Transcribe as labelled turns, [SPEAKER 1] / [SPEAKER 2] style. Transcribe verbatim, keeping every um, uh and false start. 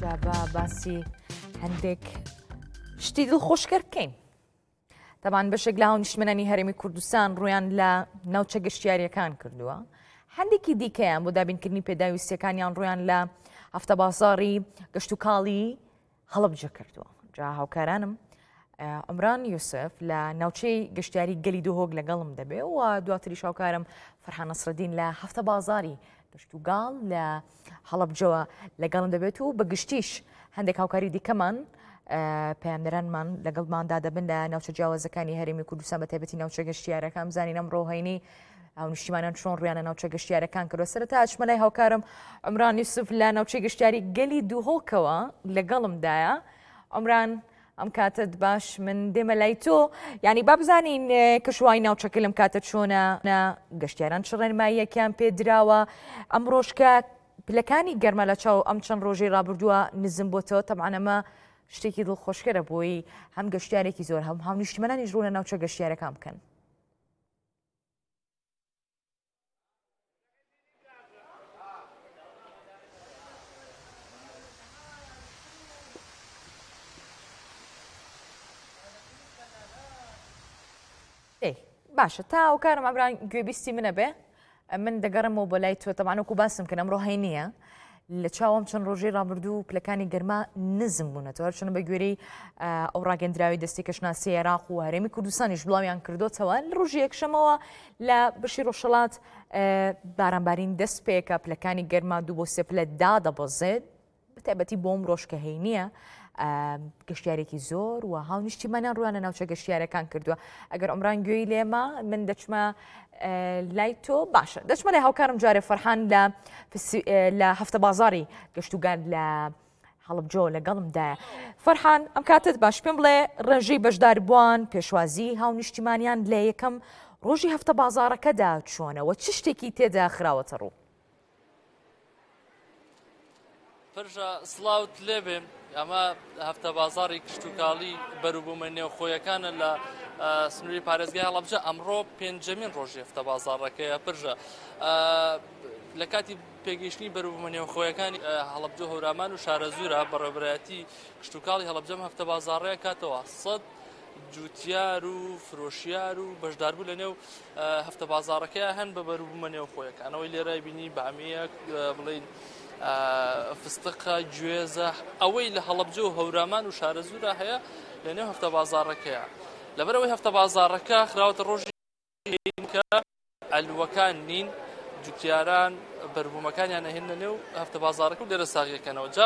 [SPEAKER 1] جابا باسی هەندێک شتی دڵخۆشکەر بکەین. تەبان بەشێک لە هاونیشتمەنانی هەرێمی کوردستان ڕویان لە ناوچە گەشتیاریەکان کردووە. هەندێکی دیکەیان بۆ دابینکردنی پێداویستیەکانیان ڕویان لە هەفتە بازاڕی گەشت و کاڵی هەڵەبجە کردووە. جا هاوکارانم عمران یوسف لە ناوچەی گەشتیاری گەلی دوهۆک لەگەڵم دەبێ و دواتریش هاوکارم فەرحان نەسرەدین لە هەفتە بازاڕی گەشت و گاڵ لە هەڵەبجەوە لەگەڵم دەبێت و بە گشتیش هەندێک هاوکاری دیکەمان پەیامدەرانمان لەگەڵماندا دەبن لە ناوچە جیاوازەکانی هەرێمی کوردستان بە تایبەتی ناوچە گەشتیارەکان بزانین ئەمڕۆ هەینی هاونیشتمانیان چۆن ڕویانە ناوچە گەشتیارەکان کردووە. سەرەتا ئەچمەلای هاوکارم عمران یوسف لە ناوچەی گەشتیاری گەلی دوهۆکەوە لەگەڵمدایە. عمران ئەم کاتت باش من دێمە لای تۆ، یعنی با بزانین کەشوای ناوچەکە لەم کاتە چۆنە، گەشتیاران چ ڕێنماییەکیان پێدراوە، ئەم ڕۆژکە پلەکانی گەرمە لە چاو ئەم چەند ڕۆژەی ڕابردووە نزم بۆتەوە. تەبعەن ئەمە شتێکی دڵخۆشکەرە بۆی هەم گەشتیارێکی زۆر هەم هاونیشتمەنانیش ڕوو لە ناوچە گەشتیارەکان بکەن. باشە تا هاوکارم ئەمران گوێبیستی منە بێ من دەگەڕمەوە بۆ لای تۆ. تەبعەن وەکو باسم کە ئەمڕۆ هەینیە لە چاوەم چەند ڕۆژەی ڕابردوو پلەکانی گەرما نزم بوونەتەوە چونە بە گوێرەی ئەو ڕاگەندراوی دەستی کەشناسی عێراق و هەرێمی کوردستانیش بڵاویان کردوتەوە. لە ڕۆژی یەکشەمەوە لە بەشی ڕۆژهەڵات بارانبارین دەست پێکە پلەکانی گەرما دوو بۆ سێ پلە دادەبەزێت بەتایبەتی بۆ ئەم ڕۆژکە هەینیە گەشتیارێکی زۆر و هاونیشتیمانیان ڕویان لە ناوچە گەشتیارەکان کردووە. ئەگەر عمران گوێی لێمە من دەچمە لای تۆ. باشە دەچمە لای هاوکارم جارێ فەرحان لە هەفتە بازاڕی گەشتوگان لە هەڵەبجە لەگەڵمدایە. فەرحان ئەم کاتت باش پێم بڵێ ڕێژەی بەشداربووان پێشوازی هاونیشتیمانیان لە یەکەم ڕۆژی هەفتە بازاڕەکەدا چۆنەوە چ شتێکی تێدا خراوەتە ڕوو؟
[SPEAKER 2] پرژە سڵاوت لێبێ ئەمە هەفتە بازاڕی کشت و کاڵی بەروبوومە نێوخۆیەکانە لە سنووری پارێزگای هەڵەبجە. ئەمڕۆ پێنجەمین ڕۆژی هەفتە بازاڕەکەیە. پرژە لە کاتی پێگەیشتنی بەروبوومە نێوخۆیەکانی هەڵەبجە هەورامان و شارە زوورە بەڕێوەبەرایەتی کشت و کاڵی هەڵەبجەم هەفتە بازاڕەیە کاتەوە سەد جوتیار و فرۆشیار و بەشداربوو لە نێو هەفتە بازاڕەکەیە هەن بە بەروبوومە نێوخۆیەکانەوەی لێرای بینی بەعمەیەک بڵین فستقە گوێزە ئەوەی لە هەڵەبجە و هەورامان و شارە زوورە هەیە لە نێو هەفتە بازاڕەکەیە. لەبەرەوەی هەفتە بازاڕەکە خراوەتە ڕۆژی کە ئەلوەکان نین جوتیاران بەروبوومەکانیان نەهێنە نێو هەفتە بازاڕەکە و لێرە ساغیەکەنەوە.